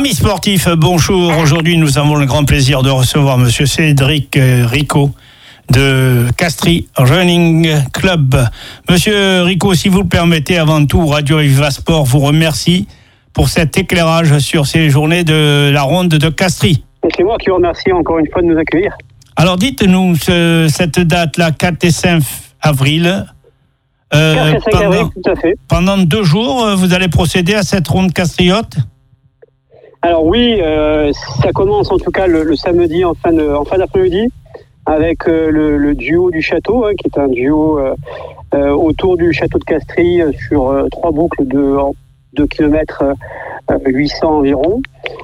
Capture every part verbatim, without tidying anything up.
Amis sportifs, bonjour. Aujourd'hui, nous avons le grand plaisir de recevoir Monsieur Cédric Ricot de Castries Running Club. Monsieur Ricot, si vous le permettez, avant tout, Radio Viva Sport vous remercie pour cet éclairage sur ces journées de la ronde de Castries. C'est moi qui vous remercie encore une fois de nous accueillir. Alors dites-nous, ce, cette date-là, quatre et cinq avril, euh, quatre et cinq pendant, avril, tout à fait. Pendant deux jours, vous allez procéder à cette ronde castriote ? Alors oui, euh, ça commence en tout cas le, le samedi en fin, de, en fin d'après-midi avec euh, le, le duo du château, hein, qui est un duo euh, euh, autour du château de Castries euh, sur euh, trois boucles de deux kilomètres huit cents environ.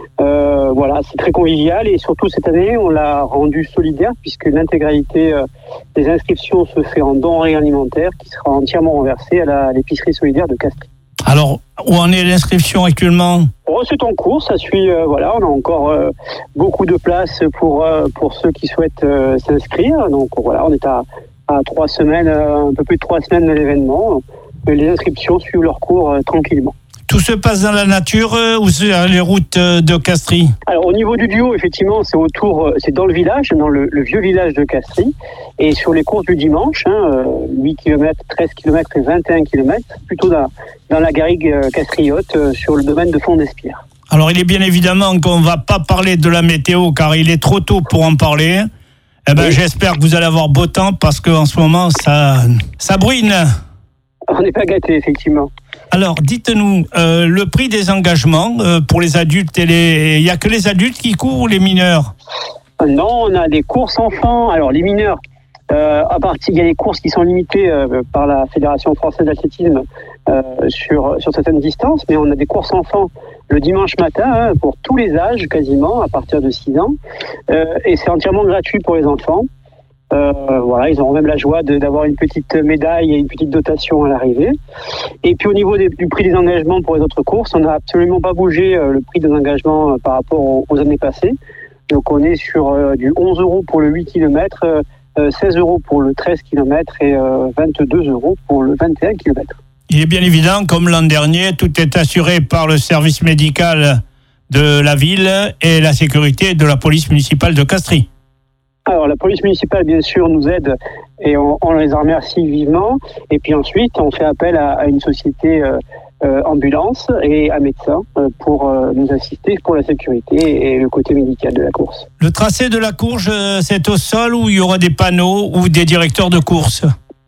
Euh, voilà, c'est très convivial et surtout cette année, on l'a rendu solidaire puisque l'intégralité euh, des inscriptions se fait en denrées alimentaires qui sera entièrement renversée à, la, à l'épicerie solidaire de Castries. Alors, où en est l'inscription actuellement ? Oh, c'est en cours, ça suit, euh, voilà, on a encore euh, beaucoup de places pour, euh, pour ceux qui souhaitent euh, s'inscrire. Donc voilà, on est à, à trois semaines, euh, un peu plus de trois semaines de l'événement. Les inscriptions suivent leur cours euh, tranquillement. Tout se passe dans la nature euh, ou sur les routes euh, de Castries ? Alors au niveau du duo, effectivement, c'est autour, c'est dans le village, dans le, le vieux village de Castries. Et sur les courses du dimanche, hein, huit kilomètres, treize kilomètres et vingt et un kilomètres, plutôt dans, dans la garrigue euh, castriote, euh, sur le domaine de Fond-d'Espierre. Alors il est bien évidemment qu'on ne va pas parler de la météo car il est trop tôt pour en parler. Eh ben, oui. J'espère que vous allez avoir beau temps parce qu'en ce moment, ça, ça bruine. On n'est pas gâtés, effectivement. Alors, dites-nous, euh, le prix des engagements euh, pour les adultes, et les... il n'y a que les adultes qui courent ou les mineurs ? Non, on a des courses enfants. Alors, les mineurs, euh, à partir, il y a des courses qui sont limitées euh, par la Fédération française d'athlétisme euh, sur, sur certaines distances, mais on a des courses enfants le dimanche matin hein, pour tous les âges, quasiment, à partir de six ans. Euh, et c'est entièrement gratuit pour les enfants. Euh, voilà, ils auront même la joie de, d'avoir une petite médaille et une petite dotation à l'arrivée. Et puis au niveau des, du prix des engagements pour les autres courses, on n'a absolument pas bougé euh, le prix des engagements euh, par rapport aux, aux années passées. Donc on est sur euh, du onze euros pour le huit kilomètres, euh, seize euros pour le treize kilomètres et euh, vingt-deux euros pour le vingt et un kilomètres. Il est bien évident, comme l'an dernier, tout est assuré par le service médical de la ville et la sécurité de la police municipale de Castries. Alors la police municipale bien sûr nous aide et on, on les en remercie vivement et puis ensuite on fait appel à, à une société euh, euh, ambulance et à médecin euh, pour euh, nous assister pour la sécurité et le côté médical de la course. Le tracé de la course c'est au sol ou il y aura des panneaux ou des directeurs de course ?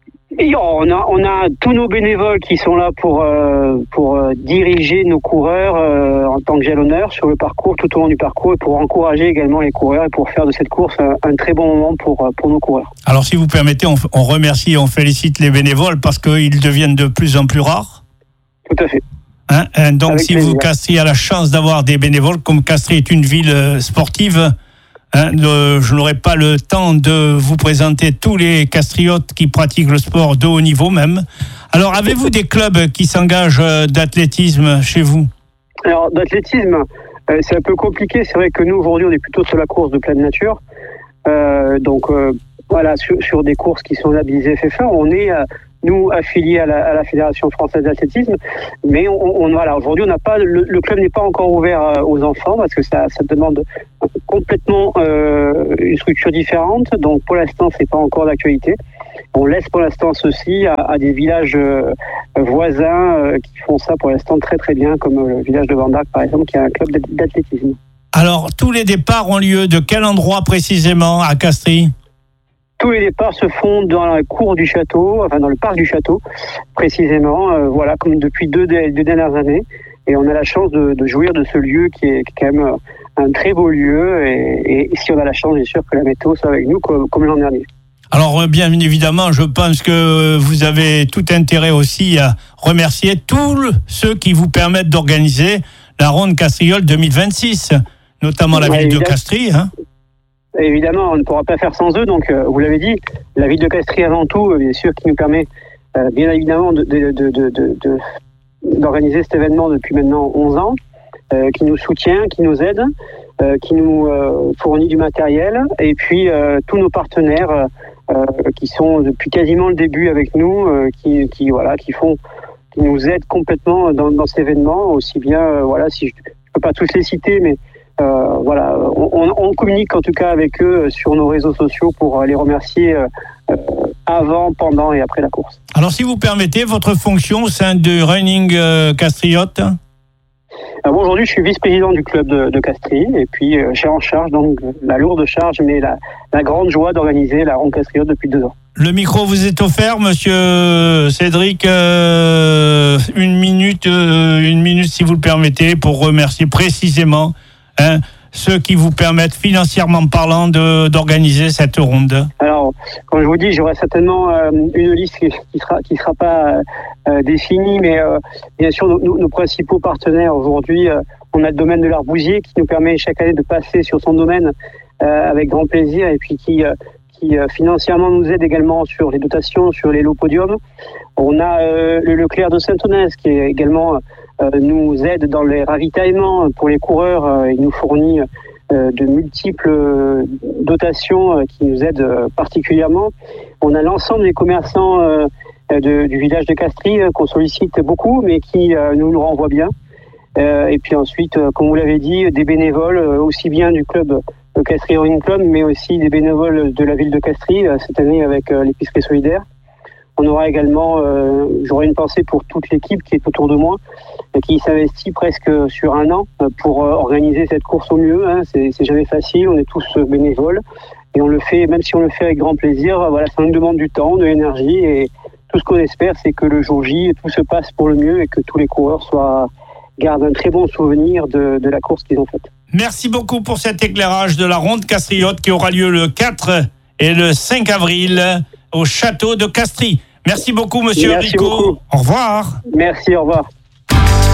Et on a, on a tous nos bénévoles qui sont là pour, euh, pour euh, diriger nos coureurs euh, en tant que jalonneurs sur le parcours, tout au long du parcours, et pour encourager également les coureurs et pour faire de cette course un, un très bon moment pour, pour nos coureurs. Alors si vous permettez, on, on remercie et on félicite les bénévoles parce qu'ils deviennent de plus en plus rares. Tout à fait. Hein, hein, donc Avec si plaisir. vous, Castries, a la chance d'avoir des bénévoles, comme Castries est une ville sportive, Hein, de, je n'aurai pas le temps de vous présenter tous les castriotes qui pratiquent le sport de haut niveau même. Alors, avez-vous des clubs qui s'engagent d'athlétisme chez vous ? Alors, d'athlétisme, euh, c'est un peu compliqué. C'est vrai que nous, aujourd'hui, on est plutôt sur la course de pleine nature. Euh, donc, euh, voilà, sur, sur des courses qui sont labellisées F F un, on est... Euh, nous affiliés à la, à la Fédération française d'athlétisme, mais on, on voilà, aujourd'hui on n'a pas le, le club n'est pas encore ouvert aux enfants parce que ça, ça demande complètement euh, une structure différente. Donc pour l'instant c'est pas encore d'actualité. On laisse pour l'instant ceci à, à des villages euh, voisins euh, qui font ça pour l'instant très très bien, comme le village de Vandac par exemple, qui a un club d'athlétisme. Alors tous les départs ont lieu de quel endroit précisément à Castries ? Tous les départs se font dans la cour du château, enfin dans le parc du château, précisément, euh, voilà, comme depuis deux, deux dernières années. Et on a la chance de, de jouir de ce lieu qui est, qui est quand même un très beau lieu. Et, et si on a la chance, bien sûr, que la météo soit avec nous, comme, comme l'an dernier. Alors, bien évidemment, je pense que vous avez tout intérêt aussi à remercier tous ceux qui vous permettent d'organiser la Ronde Castriole deux mille vingt-six, notamment la ouais, ville de Castries, hein. Évidemment, on ne pourra pas faire sans eux. Donc, euh, vous l'avez dit, la ville de Castries avant tout, bien sûr, qui nous permet, euh, bien évidemment, de, de, de, de, de, de, d'organiser cet événement depuis maintenant onze ans, euh, qui nous soutient, qui nous aide, euh, qui nous euh, fournit du matériel, et puis euh, tous nos partenaires euh, qui sont depuis quasiment le début avec nous, euh, qui, qui voilà, qui font, qui nous aident complètement dans, dans cet événement, aussi bien, euh, voilà, si je je peux pas tous les citer, mais euh, voilà, on, on, on communique en tout cas avec eux sur nos réseaux sociaux pour les remercier euh, avant, pendant et après la course. Alors, si vous permettez, votre fonction au sein de Running euh, Castriote? Alors, bon, aujourd'hui, je suis vice-président du club de, de Castries et puis euh, j'ai en charge donc la lourde charge, mais la, la grande joie d'organiser la Ronde Castriote depuis deux ans. Le micro vous est offert, monsieur Cédric. Euh, une minute, euh, une minute, si vous le permettez, pour remercier précisément hein, ceux qui vous permettent, financièrement parlant, de, d'organiser cette ronde. Alors, comme je vous dis, j'aurai certainement euh, une liste qui ne sera, qui sera pas euh, définie, mais euh, bien sûr, nos, nos principaux partenaires aujourd'hui, euh, on a le domaine de l'Arbousier qui nous permet chaque année de passer sur son domaine euh, avec grand plaisir et puis qui... Euh, qui euh, financièrement nous aide également sur les dotations, sur les lots podiums. On a euh, le Leclerc de Saint-Onès qui est également euh, nous aide dans les ravitaillements pour les coureurs. Euh, il nous fournit euh, de multiples euh, dotations euh, qui nous aident euh, particulièrement. On a l'ensemble des commerçants euh, de, du village de Castries euh, qu'on sollicite beaucoup, mais qui euh, nous le renvoient bien. Euh, et puis ensuite, euh, comme vous l'avez dit, des bénévoles, euh, aussi bien du club le Castries Running Club, mais aussi des bénévoles de la ville de Castries, euh, cette année avec euh, l'épicerie solidaire. On aura également, euh, j'aurai une pensée pour toute l'équipe qui est autour de moi, euh, qui s'investit presque sur un an euh, pour euh, organiser cette course au mieux. Hein. C'est, c'est jamais facile, on est tous euh, bénévoles et on le fait, même si on le fait avec grand plaisir, euh, voilà, ça nous demande du temps, de l'énergie et tout ce qu'on espère, c'est que le jour J, tout se passe pour le mieux et que tous les coureurs soient, gardent un très bon souvenir de, de la course qu'ils ont faite. Merci beaucoup pour cet éclairage de la Ronde Castriote qui aura lieu le quatre et le cinq avril au château de Castries. Merci beaucoup, monsieur Merci Rico. beaucoup. Au revoir. Merci, au revoir.